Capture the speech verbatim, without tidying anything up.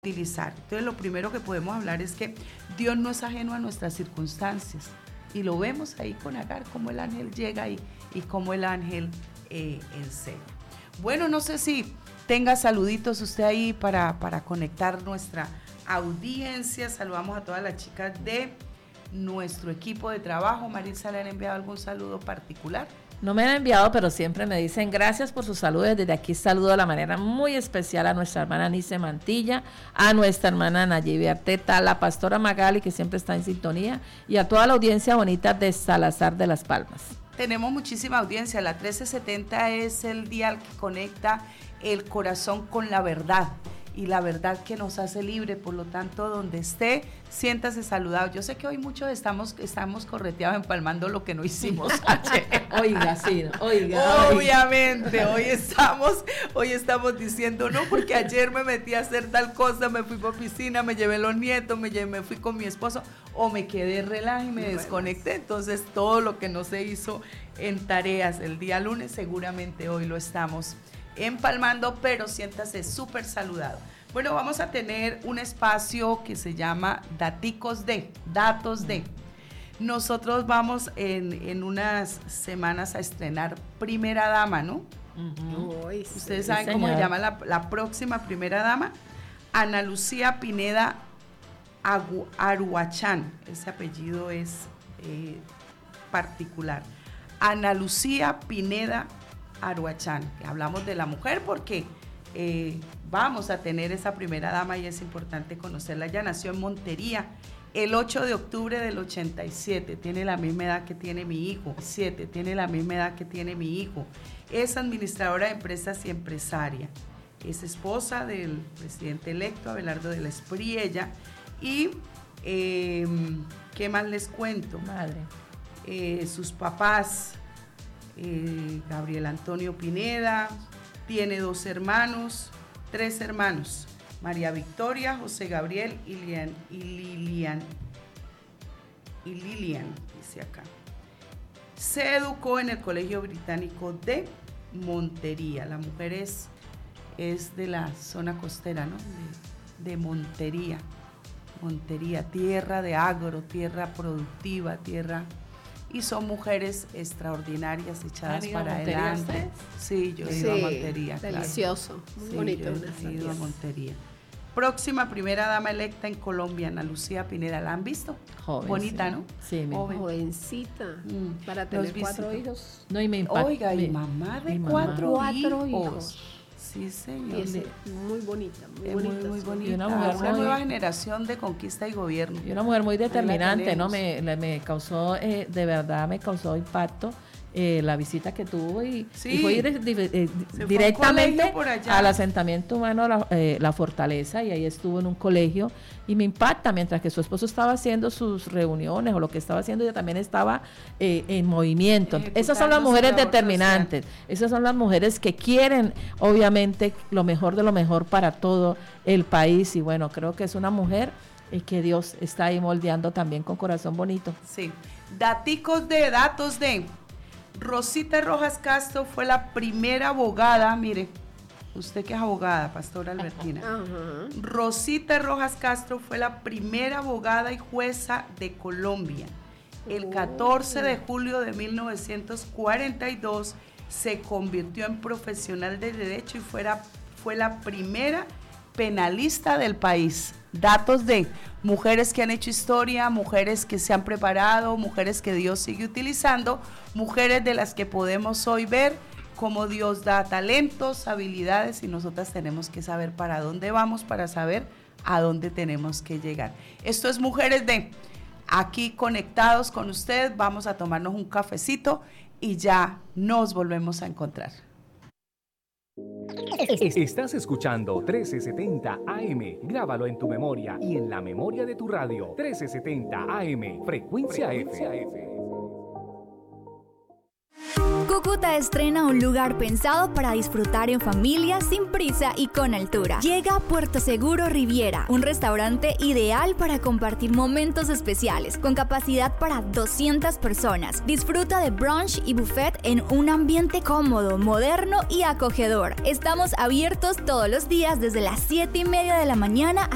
utilizar. Entonces lo primero que podemos hablar es que Dios no es ajeno a nuestras circunstancias y lo vemos ahí con Agar, cómo el ángel llega y, y cómo el ángel eh, enseña. Bueno, no sé si tenga saluditos usted ahí para, para conectar nuestra audiencia. Saludamos a todas las chicas de nuestro equipo de trabajo. Maritza, ¿le han enviado algún saludo particular? No me han enviado, pero siempre me dicen gracias por sus saludos. Desde aquí saludo de la manera muy especial a nuestra hermana Nice Mantilla, a nuestra hermana Nayibe Arteta, a la pastora Magali, que siempre está en sintonía, y a toda la audiencia bonita de Salazar de las Palmas. Tenemos muchísima audiencia. La trece setenta es el dial que conecta el corazón con la verdad. Y la verdad que nos hace libre, por lo tanto, donde esté, siéntase saludado. Yo sé que hoy muchos estamos, estamos correteados empalmando lo que no hicimos ayer. Oiga, sí, oiga. Obviamente, hoy estamos, hoy estamos diciendo, no, porque ayer me metí a hacer tal cosa, me fui por piscina, me llevé los nietos, me, llevé, me fui con mi esposo, o me quedé relax y me bueno. desconecté. Entonces, todo lo que no se hizo en tareas el día lunes, seguramente hoy lo estamos empalmando, pero siéntase súper saludado. Bueno, vamos a tener un espacio que se llama Daticos de, Datos de. Nosotros vamos en, en unas semanas a estrenar Primera Dama, ¿no? Uh-huh. Uy, Ustedes sí, saben señor. cómo se llama la, la próxima Primera Dama. Ana Lucía Pineda Agu, Aruachán, ese apellido es eh, particular. Ana Lucía Pineda Aruachán, que hablamos de la mujer porque eh, vamos a tener esa primera dama y es importante conocerla. Ella nació en Montería el ocho de octubre del ochenta y siete, tiene la misma edad que tiene mi hijo, siete, tiene la misma edad que tiene mi hijo, es administradora de empresas y empresaria, es esposa del presidente electo Abelardo de la Espriella y eh, ¿qué más les cuento? Madre. Eh, sus papás, Eh, Gabriel Antonio Pineda, tiene dos hermanos, tres hermanos, María Victoria, José Gabriel y Lilian, y Lilian, y Lilian, dice acá. Se educó en el Colegio Británico de Montería. La mujer es, es de la zona costera, ¿no? De, de Montería, Montería, tierra de agro, tierra productiva, tierra... Y son mujeres extraordinarias, echadas para adelante. Sí, yo he ido sí, a Montería. Delicioso, claro. muy sí, bonito. Yo he ido a Montería. Próxima primera dama electa en Colombia, Ana Lucía Pineda. ¿La han visto? Joven, bonita, sí. ¿no? Sí, Joven. Jovencita. Mm. Para tener cuatro hijos. No, y me impacta. Oiga, y mamá de mi cuatro, mamá. cuatro hijos. hijos. Sí, señor. Y es muy bonita, muy es bonita. Muy, muy bonita. Y una, mujer una muy, nueva generación de conquista y gobierno. Y una mujer muy determinante, ¿no? Me, me causó, eh, de verdad, me causó impacto eh, la visita que tuvo y, sí. y fue ir, eh, directamente al asentamiento humano, la, eh, la Fortaleza, y ahí estuvo en un colegio y me impacta, mientras que su esposo estaba haciendo sus reuniones o lo que estaba haciendo, ella también estaba eh, en movimiento. Esas son las mujeres determinantes, social. Esas son las mujeres que quieren obviamente lo mejor de lo mejor para todo el país y bueno, creo que es una mujer y que Dios está ahí moldeando también con corazón bonito. Sí, daticos de datos de Rosita Rojas Castro fue la primera abogada, mire, usted que es abogada, pastora Albertina. Uh-huh. Rosita Rojas Castro fue la primera abogada y jueza de Colombia. El catorce de julio de mil novecientos cuarenta y dos se convirtió en profesional de derecho y fuera, fue la primera penalista del país. Datos de mujeres que han hecho historia, mujeres que se han preparado, mujeres que Dios sigue utilizando, mujeres de las que podemos hoy ver cómo Dios da talentos, habilidades y nosotras tenemos que saber para dónde vamos, para saber a dónde tenemos que llegar. Esto es Mujeres de, aquí conectados con usted, vamos a tomarnos un cafecito y ya nos volvemos a encontrar. Estás escuchando trece setenta A M. Grábalo en tu memoria y en la memoria de tu radio. trece setenta A M. Frecuencia, Frecuencia F. F. Cúcuta estrena un lugar pensado para disfrutar en familia, sin prisa y con altura. Llega a Puerto Seguro Riviera, un restaurante ideal para compartir momentos especiales, con capacidad para doscientas personas. Disfruta de brunch y buffet en un ambiente cómodo, moderno y acogedor. Estamos abiertos todos los días desde las siete y media de la mañana